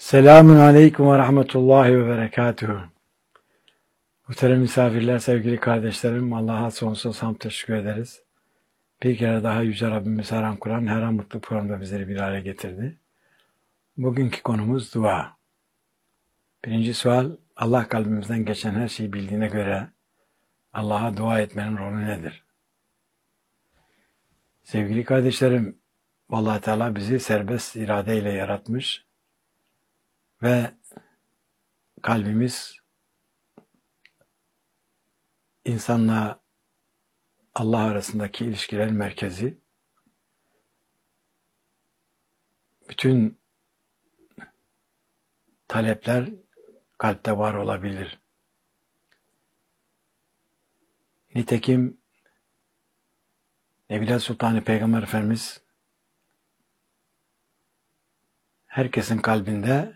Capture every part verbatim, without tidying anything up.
Selamun Aleyküm ve Rahmetullahi ve Berekatuhu. Muhterem misafirler, sevgili kardeşlerim, Allah'a sonsuz hamd teşekkür ederiz. Bir kere daha Yüce Rabbimiz her an Kur'an, her an mutlu programda bizleri bir araya getirdi. Bugünkü konumuz dua. Birinci sual, Allah kalbimizden geçen her şeyi bildiğine göre Allah'a dua etmenin rolü nedir? Sevgili kardeşlerim, Allah Teala bizi serbest iradeyle yaratmış ve kalbimiz insanla Allah arasındaki ilişkilerin merkezi. Bütün talepler kalpte var olabilir. Nitekim Nebiler Sultanı Peygamber Efendimiz herkesin kalbinde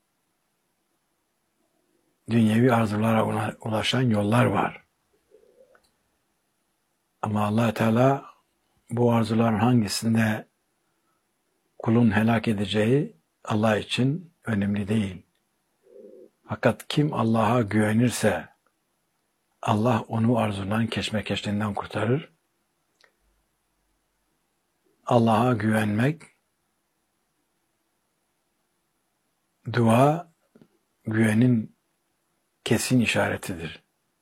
dünyevi arzulara ulaşan yollar var. Ama Allah Teala bu arzuların hangisinde kulun helak edeceği Allah için önemli değil. Fakat kim Allah'a güvenirse Allah onu arzuların keşmekeşliğinden kurtarır. Allah'a güvenmek, dua, güvenin kesin işaretidir.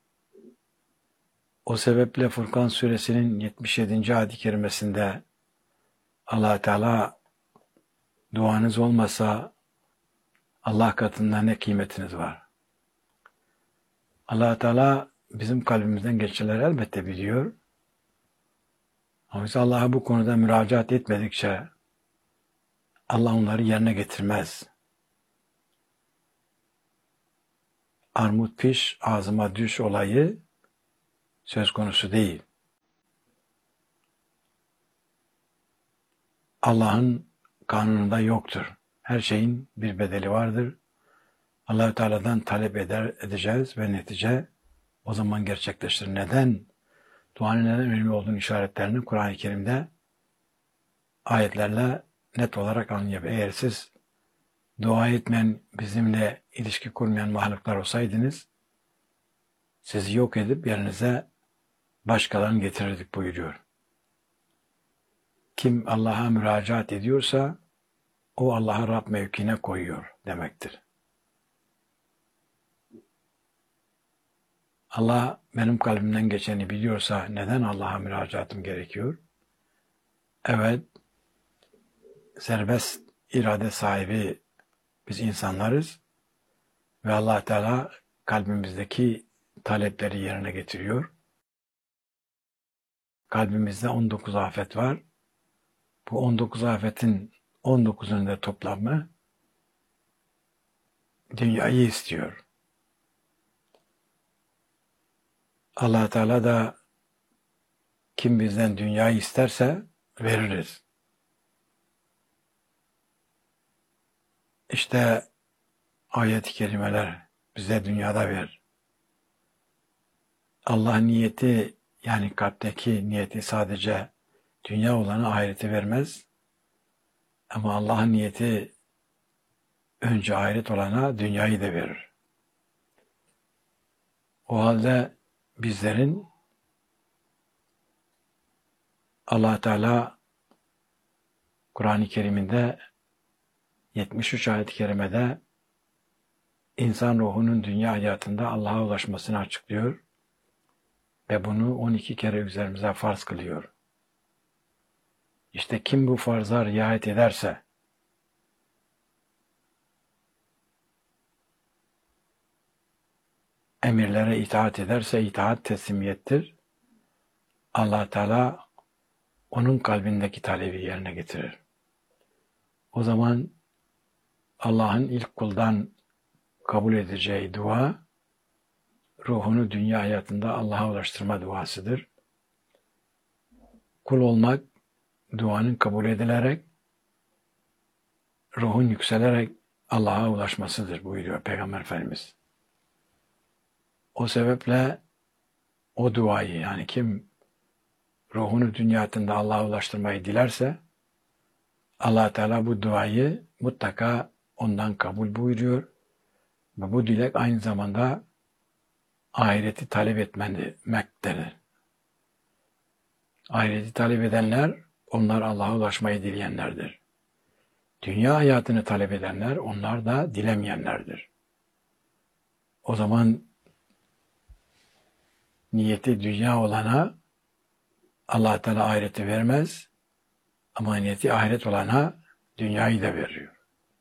O sebeple Furkan suresinin yetmiş yedinci ayet-i kerimesinde Allah Teala duanız olmasa Allah katında ne kıymetiniz var? Allah Teala bizim kalbimizden geçenleri elbette biliyor. Ama biz Allah'a bu konuda müracaat etmedikçe Allah onları yerine getirmez. Armut piş, ağzıma düş olayı söz konusu değil. Allah'ın kanununda yoktur. Her şeyin bir bedeli vardır. Allah-u Teala'dan talep eder, edeceğiz ve netice o zaman gerçekleşir. Neden? Duanın neden önemli olduğunu işaretlerini Kur'an-ı Kerim'de ayetlerle net olarak anlayabilir. Eğer siz dua etmeyen, bizimle ilişki kurmayan mahluklar olsaydınız, sizi yok edip yerinize başkalarını getirirdik buyuruyor. Kim Allah'a müracaat ediyorsa, o Allah'ı Rab mevkine koyuyor demektir. Allah benim kalbimden geçeni biliyorsa neden Allah'a müracaatım gerekiyor? Evet, serbest irade sahibi biz insanlarız ve Allah Teala kalbimizdeki talepleri yerine getiriyor. Kalbimizde on dokuz afet var. Bu on dokuz afetin on dokuzunun da toplamı dünyayı istiyor. Allah Teala da kim bizden dünyayı isterse veririz. İşte ayet-i kerimeler bize dünyada ver. Allah niyeti, yani kalpteki niyeti sadece dünya olanı ahireti vermez. Ama Allah'ın niyeti önce ahiret olana dünyayı da verir. O halde bizlerin Allah Teala Kur'an-ı Kerim'inde yetmiş üç ayet-i kerimede insan ruhunun dünya hayatında Allah'a ulaşmasını açıklıyor ve bunu on iki kere üzerimize farz kılıyor. İşte kim bu farza riayet ederse, emirlere itaat ederse, itaat teslimiyettir. Allah Teala onun kalbindeki talebi yerine getirir. O zaman Allah'ın ilk kuldan kabul edeceği dua, ruhunu dünya hayatında Allah'a ulaştırma duasıdır. Kul olmak, duanın kabul edilerek, ruhun yükselerek Allah'a ulaşmasıdır buyuruyor Peygamber Efendimiz. O sebeple o duayı, yani kim ruhunu dünya hayatında Allah'a ulaştırmayı dilerse, Allah Teala bu duayı mutlaka ondan kabul buyuruyor. Ve bu dilek aynı zamanda ahireti talep etmektedir. Ahireti talep edenler, onlar Allah'a ulaşmayı dileyenlerdir. Dünya hayatını talep edenler, onlar da dilemeyenlerdir. O zaman niyeti dünya olana Allah Teala ahireti vermez, ama niyeti ahiret olana dünyayı da veriyor.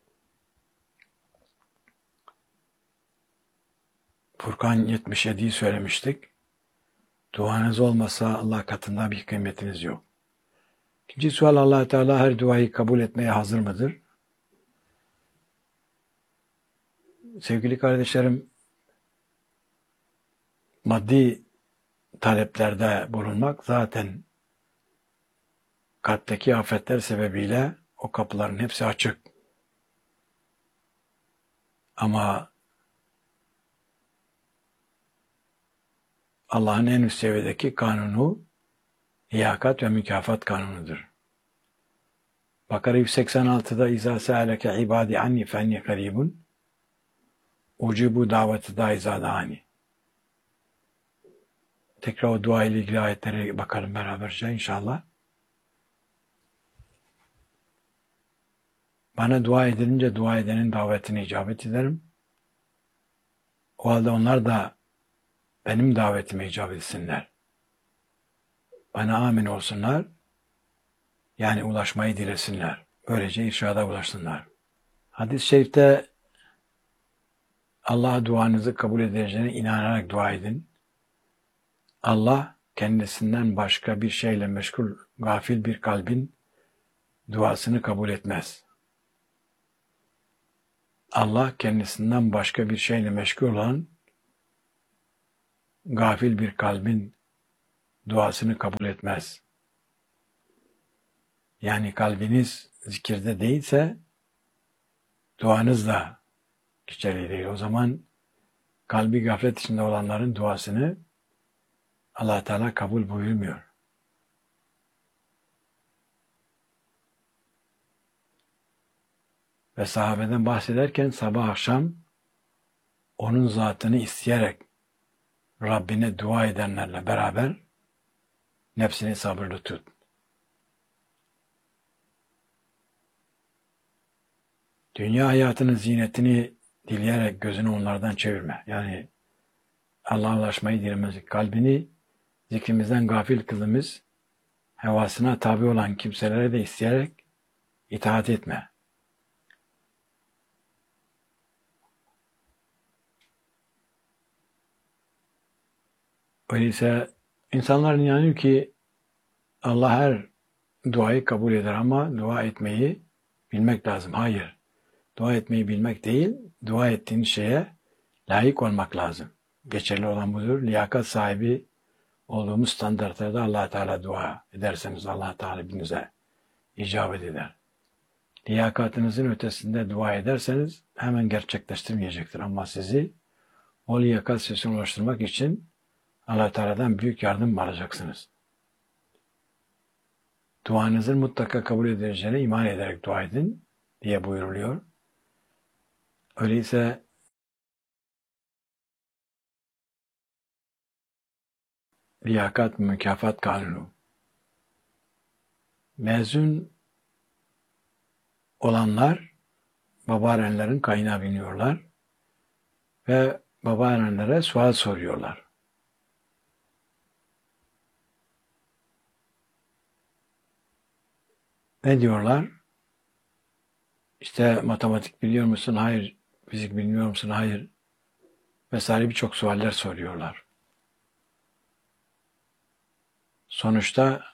Furkan yetmiş yediyi söylemiştik. Duanız olmasa Allah katında bir kıymetiniz yok. İkinci sual, Allah Teala her duayı kabul etmeye hazır mıdır? Sevgili kardeşlerim, maddi taleplerde bulunmak zaten kalpteki afetler sebebiyle o kapıların hepsi açık. Ama Allah'ın en üst seviyedeki kanunu liyakat ve mükafat kanunudur. Bakara yüz seksen altıda İzâ se'aleke ibâdi anni fenni karibun ucibu daveti da izâ dâni. Tekrar o dua ile ilgili ayetlere bakalım beraberce inşallah. Bana dua edilince dua edenin davetine icabet ederim. O halde onlar da benim davetime icabet etsinler. Bana amin olsunlar, yani ulaşmayı dilesinler. Böylece irşada ulaşsınlar. Hadis-i şerifte Allah'a duanızı kabul edeceğine inanarak dua edin. Allah kendisinden başka bir şeyle meşgul, gafil bir kalbin duasını kabul etmez. Allah kendisinden başka bir şeyle meşgul olan gafil bir kalbin duasını kabul etmez. Yani kalbiniz zikirde değilse duanız da geçerli değil. O zaman kalbi gaflet içinde olanların duasını Allah Teala kabul buyurmuyor. Ve sahabeden bahsederken sabah akşam onun zatını isteyerek Rabbine dua edenlerle beraber nefsini sabırlı tut. Dünya hayatının zinetini dileyerek gözünü onlardan çevirme. Yani Allah'a ulaşmayı dilemezlik. Kalbini zikrimizden gafil kılımız, hevasına tabi olan kimselere de isteyerek itaat etme. Öyleyse insanlar inanıyor ki Allah her duayı kabul eder ama dua etmeyi bilmek lazım. Hayır. Dua etmeyi bilmek değil, dua ettiğin şeye layık olmak lazım. Geçerli olan budur. Liyakat sahibi olduğumuz standartlarda Allah Teala dua ederseniz Allah Teala birinize icabet eder. Liyakatınızın ötesinde dua ederseniz hemen gerçekleştirmeyecektir. Ama sizi o liyakat seviyesine ulaştırmak için Allah Teala'dan büyük yardım alacaksınız. Duanızın mutlaka kabul edileceğine iman ederek dua edin diye buyuruluyor. Öyleyse liyakat mükafat kanunu. Mezun olanlar babaannelerin kaynağı biniyorlar ve babaannelere sual soruyorlar. Ne diyorlar? İşte matematik biliyor musun? Hayır. Fizik bilmiyor musun? Hayır. Vesaire birçok sualler soruyorlar. Sonuçta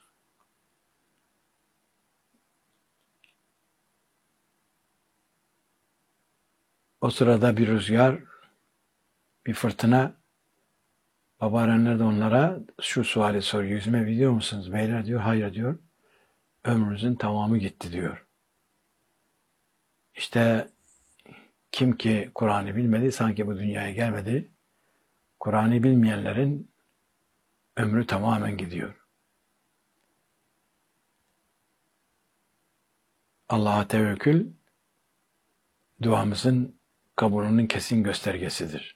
o sırada bir rüzgar, bir fırtına, babaannenler de onlara şu suali soruyor. Yüzme biliyor musunuz? Beyler diyor. Hayır diyor. Ömrünüzün tamamı gitti diyor. İşte kim ki Kur'an'ı bilmedi, sanki bu dünyaya gelmedi. Kur'an'ı bilmeyenlerin ömrü tamamen gidiyor. Allah'a tevekkül duamızın kabulünün kesin göstergesidir.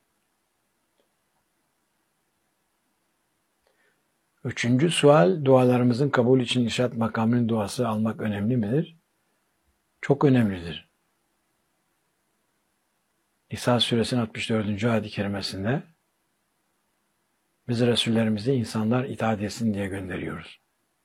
Üçüncü sual, dualarımızın kabul için irşad makamının duası almak önemli midir? Çok önemlidir. İsa suresinin altmış dördüncü ayet-i kerimesinde biz Resullerimizi insanlar itaat etsin diye gönderiyoruz.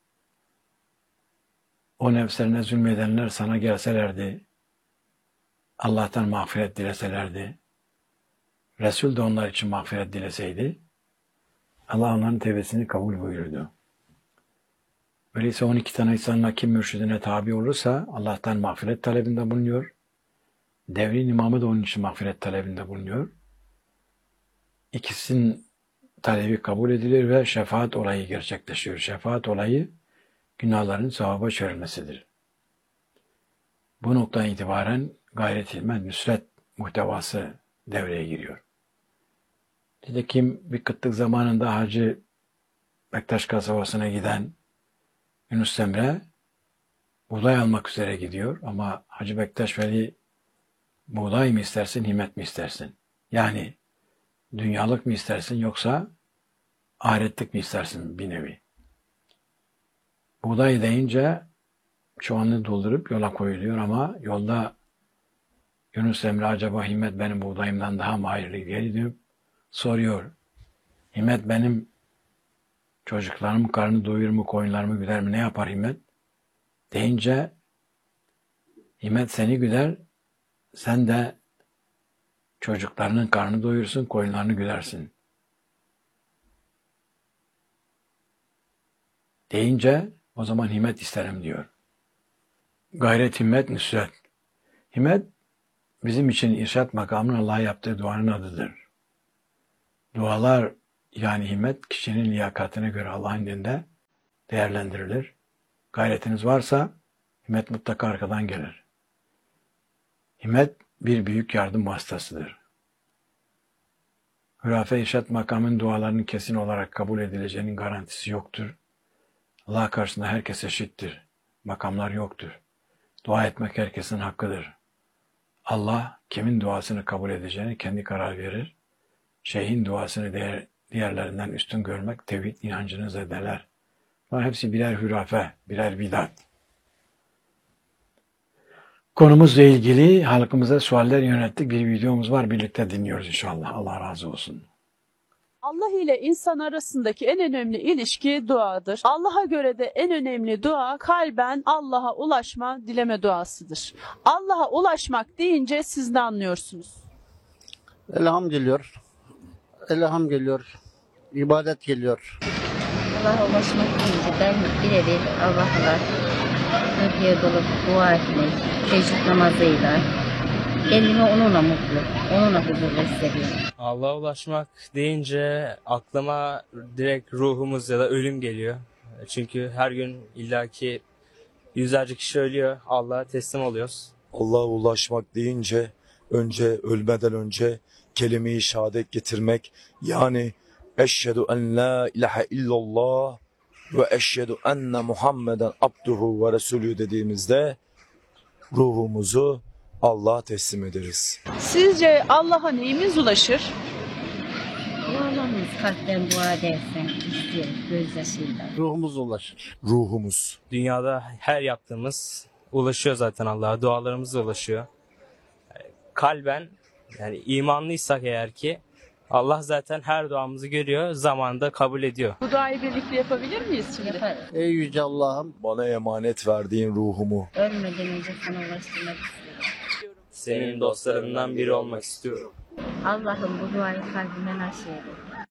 O nefslerine zulmedenler sana gelselerdi, Allah'tan mağfiret dileselerdi, Resul de onlar için mağfiret dileseydi, Allah onların tevbesini kabul buyurdu. Öyleyse on iki tane insanın hakim mürşidine tabi olursa Allah'tan mağfiret talebinde bulunuyor. Devrin imamı da onun için mağfiret talebinde bulunuyor. İkisinin talebi kabul edilir ve şefaat olayı gerçekleşiyor. Şefaat olayı günahların sevaba çevrilmesidir. Bu noktadan itibaren gayret ilmen nüsret muhtevası devreye giriyor. Nitekim bir kıtlık zamanında Hacı Bektaş kasabasına giden Yunus Emre buğday almak üzere gidiyor ama Hacı Bektaş Veli buğday mı istersin, himmet mi istersin? Yani dünyalık mı istersin yoksa ahiretlik mi istersin bir nevi? Buğday deyince çuvalını doldurup yola koyuluyor ama yolda Yunus Emre acaba himmet benim buğdayımdan daha mı hayırlı diye diyor, soruyor. Himmet benim çocuklarımın karnını doyurur mu, koyunlarımı güder mi, ne yapar himmet? Deyince himmet seni güder, sen de çocuklarının karnını doyursun, koyunlarını güdersin. Deyince o zaman himmet isterim diyor. Gayret, himmet, nüsret. Himmet bizim için irşad makamının Allah'a yaptığı duanın adıdır. Dualar yani himmet kişinin liyakatine göre Allah'ın indinde değerlendirilir. Gayretiniz varsa himmet mutlaka arkadan gelir. Himmet bir büyük yardım vasıtasıdır. Hürafe irşad makamının dualarının kesin olarak kabul edileceğinin garantisi yoktur. Allah karşısında herkes eşittir. Makamlar yoktur. Dua etmek herkesin hakkıdır. Allah kimin duasını kabul edeceğini kendi karar verir. Şeyhin duasını diğer, diğerlerinden üstün görmek tevhid inancını zedeler. Bunlar hepsi birer hürafe, birer bidat. Konumuzla ilgili halkımıza sualler yönelttik. Bir videomuz var. Birlikte dinliyoruz inşallah. Allah razı olsun. Allah ile insan arasındaki en önemli ilişki duadır. Allah'a göre de en önemli dua kalben Allah'a ulaşma, dileme duasıdır. Allah'a ulaşmak deyince siz ne anlıyorsunuz? Elham geliyor. Elham geliyor. İbadet geliyor. Allah'a ulaşmak deyince ben birebir Allah'la öpüye dolup dua etmek, teheccüd namazıyla, kendimi onunla mutlu, onunla huzurlu hissediyorum. Allah'a ulaşmak deyince aklıma direkt ruhumuz ya da ölüm geliyor. Çünkü her gün illaki yüzlerce kişi ölüyor, Allah'a teslim oluyoruz. Allah'a ulaşmak deyince önce ölmeden önce kelime-i şehadet getirmek, yani eşhedü en la ilahe illallah ve eşhedü enne Muhammeden abduhu ve resulü dediğimizde ruhumuzu Allah'a teslim ederiz. Sizce Allah'a neyimiz ulaşır? Dualarımız kalpten dua edersen, isteyerek, gözyaşıyla. Ruhumuz ulaşır. Ruhumuz. Dünyada her yaptığımız ulaşıyor zaten Allah'a, dualarımız da ulaşıyor. Kalben, yani imanlıysak eğer ki Allah zaten her duamızı görüyor, zamanında kabul ediyor. Bu duayı birlikte yapabilir miyiz şimdi? Yaparız. Ey Yüce Allah'ım, Bana emanet verdiğin ruhumu Ölmeden önce sana ulaştırmak istiyorum. Senin dostlarından biri olmak istiyorum. Allah'ım bu duayı kalbimden aşağıya.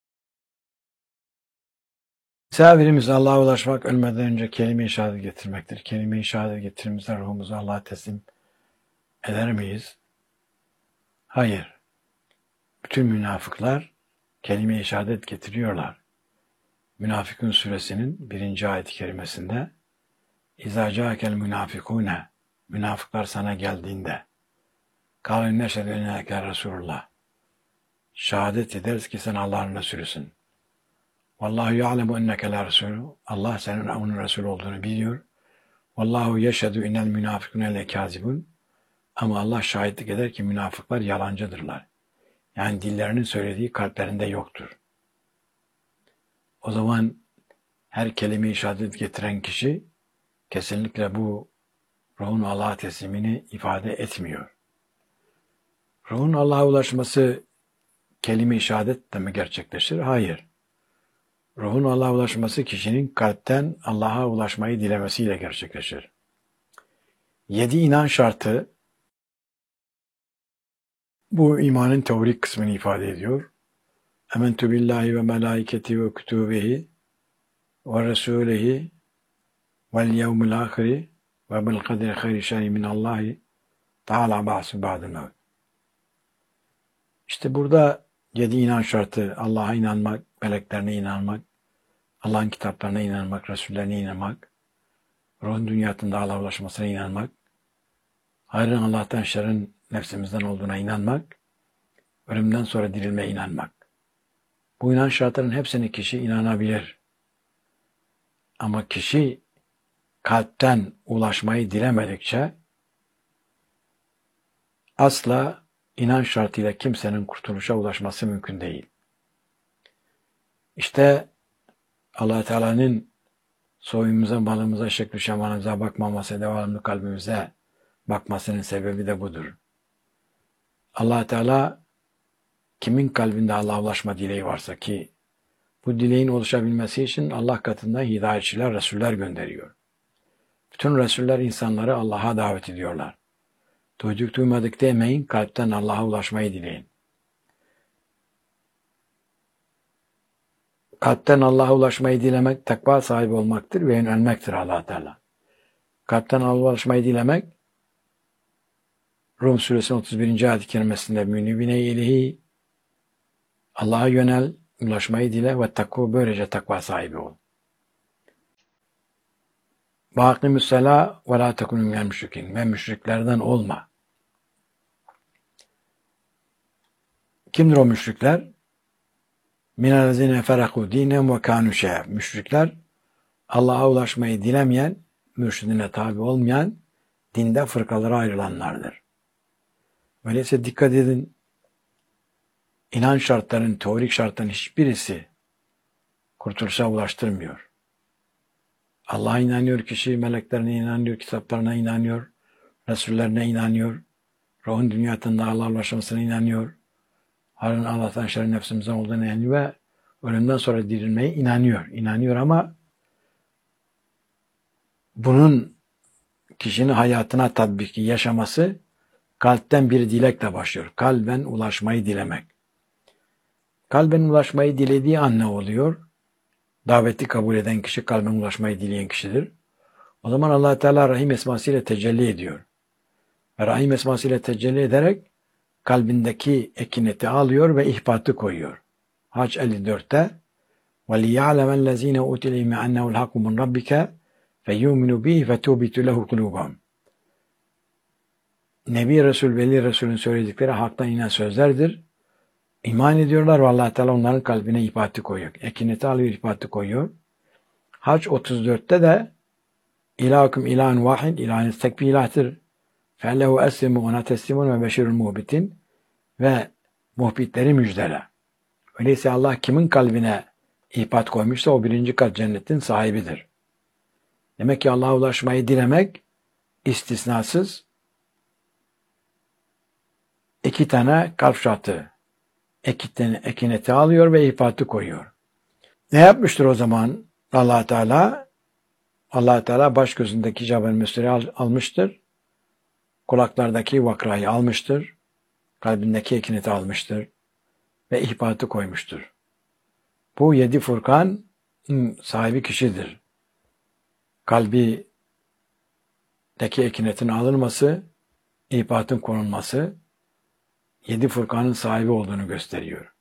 Misafirimiz Allah'a ulaşmak ölmeden önce kelime-i şehadet getirmektir. Kelime-i şehadet getirdiğimizde ruhumuzu Allah'a teslim eder miyiz? Hayır. Bütün münafıklar kelime-i şehadet getiriyorlar. Münafıkun suresinin birinci ayet-i kerimesinde İzâ câkel münafıkûne, münafıklar sana geldiğinde kâlû neşhedü enneke Resulullah, şehadet ederiz ki sen Allah'ın Resulüsün. Vallahu ya'lemu enneke la Resulü, Allah senin onun Resul olduğunu biliyor. Vallahu yeşhedü innel münafıkûne lekâzibun, Ama Allah şahitlik eder ki münafıklar yalancıdırlar. Yani dillerinin söylediği kalplerinde yoktur. O zaman her kelime-i şehadet getiren kişi kesinlikle bu ruhun Allah'a teslimini ifade etmiyor. Ruhun Allah'a ulaşması kelime-i şehadetle mi gerçekleşir? Hayır. Ruhun Allah'a ulaşması kişinin kalpten Allah'a ulaşmayı dilemesiyle gerçekleşir. Yedi inan şartı bu imanın teorik kısmını ifade ediyor. Ementü billahi ve melaiketi ve kütübehi ve resulehi vel yevmil ahiri ve bil kadri hayri şerri minallahi Teala bahsü ba'dil mevt. İşte burada yedi inan şartı: Allah'a inanmak, meleklerine inanmak, Allah'ın kitaplarına inanmak, Resullerine inanmak, ruhun dünyasında Allah'a ulaşmasına inanmak, hayrın Allah'tan, şerrin nefsimizden olduğuna inanmak, ölümden sonra dirilmeye inanmak. Bu inan şartlarının hepsine kişi inanabilir. Ama kişi kalpten ulaşmayı dilemedikçe asla inan şartıyla kimsenin kurtuluşa ulaşması mümkün değil. İşte Allah Teala'nın soyumuza, malımıza, şekli şemalimize bakmaması, devamlı kalbimize bakmasının sebebi de budur. Allah Teala kimin kalbinde Allah'a ulaşma dileği varsa, ki bu dileğin oluşabilmesi için Allah katında hidayetçiler, Resuller gönderiyor. Bütün Resuller insanları Allah'a davet ediyorlar. Duyduk duymadık demeyin, kalpten Allah'a ulaşmayı dileyin. Kalpten Allah'a ulaşmayı dilemek takva sahibi olmaktır ve yönelmektir Allah Teala. Kalpten Allah'a ulaşmayı dilemek, Rum suresinin otuz birinci ayet-i kerimesinde münibine ilahi, Allah'a yönel, ulaşmayı dile ve takva, böylece takva sahibi ol. Vâkimü's selâ ve lâ tekûnû minel müşrikîn, ve müşriklerden olma. Kimdir o müşrikler? Minellezîne ferakû dînem ve kânû şey'â. Müşrikler, Allah'a ulaşmayı dilemeyen, mürşidine tabi olmayan, dinde fırkalara ayrılanlardır. Öyleyse dikkat edin, inan şartlarının, teorik şartların hiçbirisi kurtuluşa ulaştırmıyor. Allah'a inanıyor kişi, meleklerine inanıyor, kitaplarına inanıyor, Resullerine inanıyor, ruhun dünyasında Allah'a ulaşmasına inanıyor, hayrın Allah'tan, şerrin nefsimizden olduğuna inanıyor ve ölümden sonra dirilmeye inanıyor. İnanıyor ama bunun kişinin hayatına tatbiki, yaşaması kalpten bir dilekle başlıyor. Kalben ulaşmayı dilemek. Kalben ulaşmayı dilediği an ne oluyor? Daveti kabul eden kişi kalben ulaşmayı dileyen kişidir. O zaman Allah Teala Rahim esmasıyla tecelli ediyor. Ve Rahim esmasıyla tecelli ederek kalbindeki ekineti alıyor ve ihbatı koyuyor. Hac elli dörtte وَلِيَعْلَمَ الَّذ۪ينَ اُوتِ الْاِلْمَ اَنَّهُ الْحَقُّ مِنْ رَبِّكَ فَيُؤْمِنُوا بِهِ فَتُوبِتُ لَهُ قُلُوبَهُمْ. Nebi Resul, Veli Resul'ün söyledikleri haktan inen sözlerdir. İman ediyorlar ve Allah Teala onların kalbine ihbatı koyuyor. Ekineti alıyor, ihbatı koyuyor. Hac otuz dörtte de İlahukum ilahun vahid, ilahınız tek bir ilahtır. فَاَلَّهُ أَسْلِمُ ona teslimun ve beşirul muhbitin, ve muhbitleri müjdele. Öyleyse Allah kimin kalbine ihbat koymuşsa o birinci kat cennetin sahibidir. Demek ki Allah'a ulaşmayı dilemek istisnasız iki tane kalp şartı, ekineti alıyor ve ihbatı koyuyor. Ne yapmıştır o zaman Allah Teala? Allah Teala baş gözündeki Cabel Müsri al, almıştır. Kulaklardaki vakrayı almıştır. Kalbindeki ekineti almıştır. Ve ihbatı koymuştur. Bu yedi Furkan sahibi kişidir. Kalbideki ekinetin alınması, ihbatın konulması, yedi Furkan'ın sahibi olduğunu gösteriyor.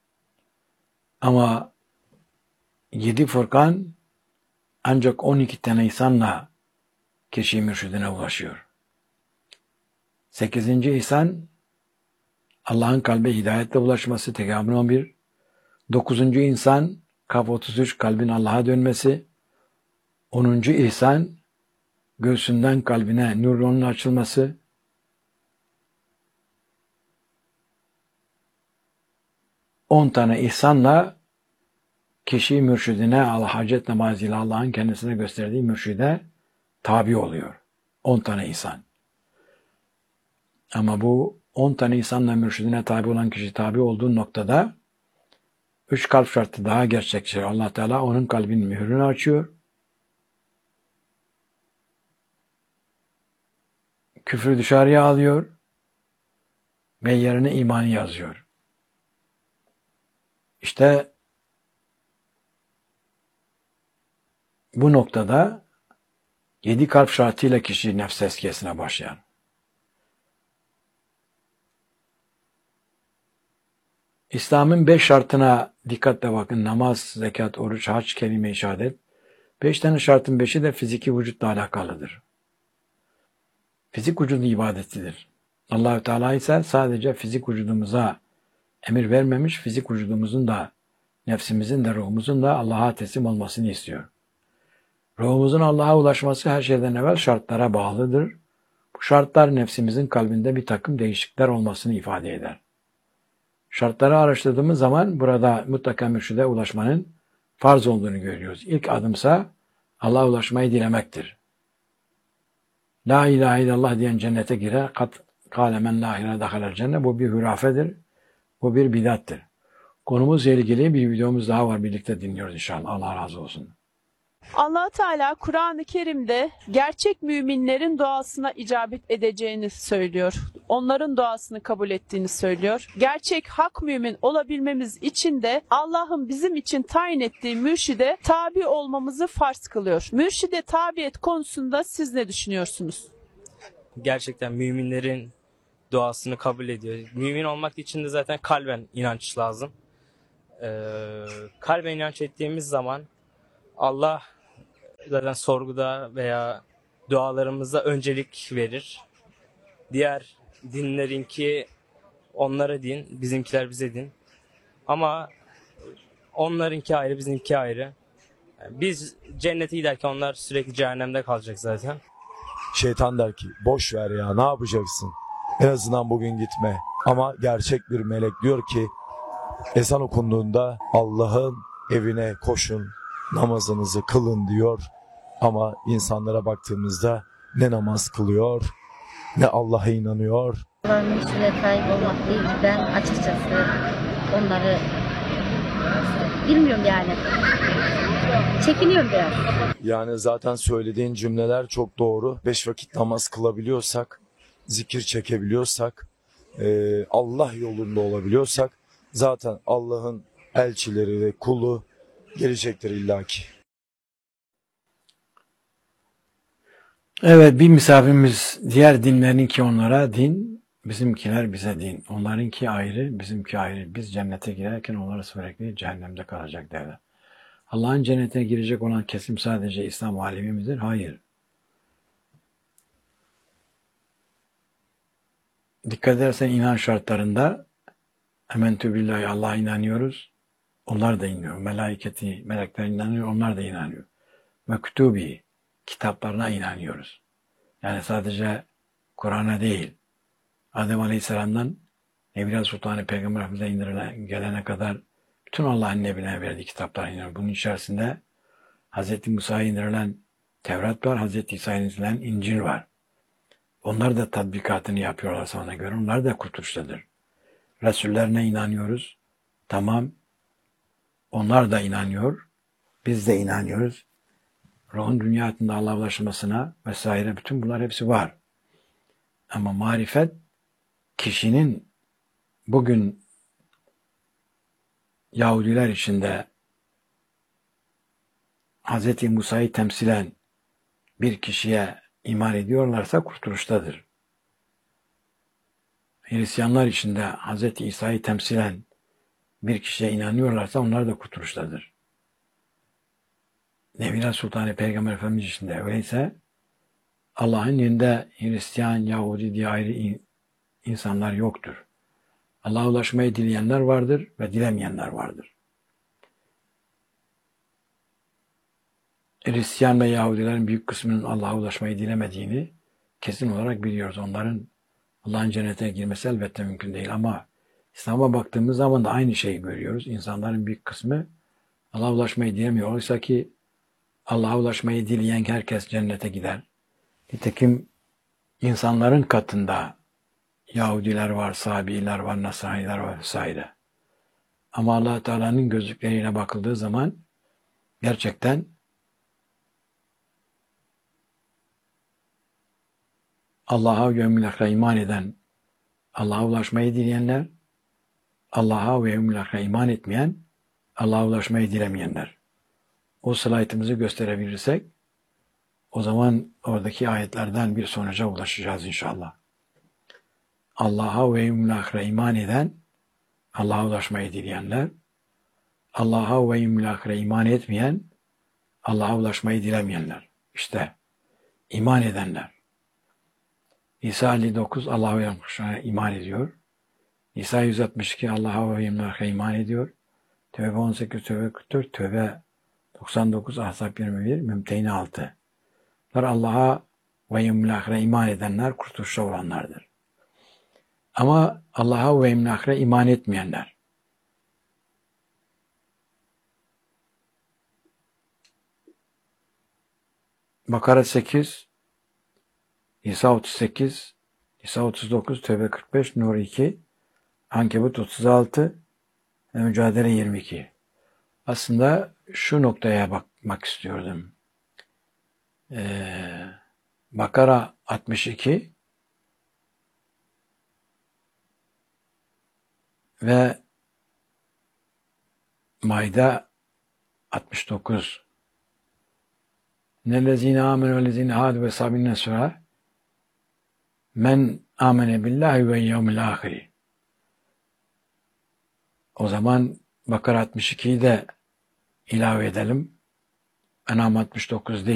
Ama yedi Furkan ancak on iki tane insanla kişi mürşidine ulaşıyor. sekizinci ihsan Allah'ın kalbe hidayetle ulaşması, Tekamül on bir. dokuzuncu insan Kaf otuz üç, kalbin Allah'a dönmesi. onuncu ihsan göğsünden kalbine nurların açılması. on tane ihsanla kişi mürşidine, Allah hacet namazıyla Allah'ın kendisine gösterdiği mürşide tabi oluyor. on tane ihsan. Ama bu on tane ihsanla mürşidine tabi olan kişi tabi olduğu noktada üç kalp şartı daha gerçekçi. Allah Teala onun kalbinin mühürünü açıyor. Küfrü dışarıya alıyor ve yerine imanı yazıyor. İşte bu noktada yedi kalp şartıyla kişi nefs tezkiyesine başlayan. İslam'ın beş şartına dikkatle bakın. Namaz, zekat, oruç, hac, kelime-i şehadet. Beş tane şartın beşi de fiziki vücutla alakalıdır. Fizik vücudu ibadetidir. Allah-u Teala ise sadece fizik vücudumuza emir vermemiş, fizik vücudumuzun da, nefsimizin de, ruhumuzun da Allah'a teslim olmasını istiyor. Ruhumuzun Allah'a ulaşması her şeyden evvel şartlara bağlıdır. Bu şartlar nefsimizin kalbinde bir takım değişiklikler olmasını ifade eder. Şartları araştırdığımız zaman burada mutlaka mürşide ulaşmanın farz olduğunu görüyoruz. İlk adımsa Allah'a ulaşmayı dilemektir. La ilahe illallah diyen cennete girer. Kat kâle men la ilahe dehalel cennet. Bu bir hürafedir. Bu bir bidattır. Konumuzla ilgili bir videomuz daha var. Birlikte dinliyoruz inşallah. Allah razı olsun. Allah Teala Kur'an-ı Kerim'de gerçek müminlerin duasına icabet edeceğini söylüyor. Onların duasını kabul ettiğini söylüyor. Gerçek hak mümin olabilmemiz için de Allah'ın bizim için tayin ettiği mürşide tabi olmamızı farz kılıyor. Mürşide tabiyet konusunda siz ne düşünüyorsunuz? Gerçekten müminlerin duasını kabul ediyor. Mümin olmak için de zaten kalben inanç lazım. Ee, kalben inanç ettiğimiz zaman Allah zaten sorguda veya dualarımızda öncelik verir. Diğer dinlerinki onlara din, bizimkiler bize din. Ama onlarınki ayrı, bizimki ayrı. Yani biz cennete giderken onlar sürekli cehennemde kalacak zaten. Şeytan der ki boş ver ya, ne yapacaksın? En azından bugün gitme. Ama gerçek bir melek diyor ki ezan okunduğunda Allah'ın evine koşun, namazınızı kılın diyor. Ama insanlara baktığımızda ne namaz kılıyor, ne Allah'a inanıyor. Allah'ın mürşide sahip olmak değil. Ben açıkçası onları bilmiyorum yani. Çekiniyorum biraz. Yani zaten söylediğin cümleler çok doğru. Beş vakit namaz kılabiliyorsak, zikir çekebiliyorsak, e, Allah yolunda olabiliyorsak zaten Allah'ın elçileri ve kulu gelecektir illaki. Evet, bir misafirimiz diğer dinlerinki onlara din, bizimkiler bize din. Onlarınki ayrı, bizimki ayrı. Biz cennete girerken onlar sürekli cehennemde kalacak derler. Allah'ın cennetine girecek olan kesim sadece İslam alemi midir? Hayır. Dikkat edersen inan şartlarında ementü billahi Allah'a inanıyoruz. Onlar da inanıyor. Melaiketi, melekler inanıyor. Onlar da inanıyor. Ve kütübi, kitaplarına inanıyoruz. Yani sadece Kur'an'a değil. Adem Aleyhisselam'dan Nebiler Sultanı Peygamber Efendimiz'e indirilen gelene kadar bütün Allah'ın Nebine verdiği kitaplara inanıyoruz. Bunun içerisinde Hz. Musa'ya indirilen Tevrat var, Hz. İsa'ya indirilen İncil var. Onlar da tatbikatını yapıyorlar sana göre. Onlar da kurtuluştadır. Resullerine inanıyoruz. Tamam. Onlar da inanıyor. Biz de inanıyoruz. Ruhun dünya hayatında Allah'a ulaşmasına vesaire bütün bunlar hepsi var. Ama marifet kişinin bugün Yahudiler içinde Hz. Musa'yı temsilen bir kişiye iman ediyorlarsa kurtuluştadır. Hristiyanlar içinde Hz. İsa'yı temsilen bir kişiye inanıyorlarsa onlar da kurtuluştadır. Nebiler Sultanı Peygamber Efendimiz içinde öyleyse Allah'ın yanında Hristiyan, Yahudi diye ayrı insanlar yoktur. Allah'a ulaşmayı dileyenler vardır ve dilemeyenler vardır. Hristiyan ve Yahudilerin büyük kısmının Allah'a ulaşmayı dilemediğini kesin olarak biliyoruz. Onların Allah'ın cennete girmesi elbette mümkün değil ama İslam'a baktığımız zaman da aynı şeyi görüyoruz. İnsanların büyük kısmı Allah'a ulaşmayı dilemiyor. Oysa ki Allah'a ulaşmayı dileyen herkes cennete gider. Nitekim insanların katında Yahudiler var, Sabiler var, Nasraniler var vesaire. Ama Allah Teala'nın gözlükleriyle bakıldığı zaman gerçekten Allah'a ve yevmil ahire iman eden, Allah'a ulaşmayı dileyenler, Allah'a ve yevmil ahire iman etmeyen, Allah'a ulaşmayı dilemeyenler. O slaytımızı gösterebilirsek, o zaman oradaki ayetlerden bir sonuca ulaşacağız inşallah. Allah'a ve yevmil ahire iman eden, Allah'a ulaşmayı dileyenler, Allah'a ve yevmil ahire iman etmeyen, Allah'a ulaşmayı dilemeyenler. İşte iman edenler. İsa elli dokuz Allah'a ve yevmil ahire iman ediyor. İsa yüz altmış iki Allah'a ve yevmil ahire iman ediyor. Tevbe on sekiz, Tevbe kırk dört, Tevbe doksan dokuz, Ahzab yirmi bir, Mümtehine altı. Bunlar Allah'a ve yevmil ahire iman edenler kurtuluşta olanlardır. Ama Allah'a ve yevmil ahire iman etmeyenler. Bakara sekiz, İsa otuz sekiz, İsa otuz dokuz, Tevbe kırk beş, Nur iki, Ankebut otuz altı ve Mücadele yirmi iki. Aslında şu noktaya bakmak istiyordum. Ee, Bakara altmış iki ve Maide altmış dokuz. Nellezine amenu ve lezine hadu ve sabine sura men amene billahi ve yevmil ahiri. O zaman Bakara altmış ikiyi de ilave edelim. En'am altmış dokuz değil.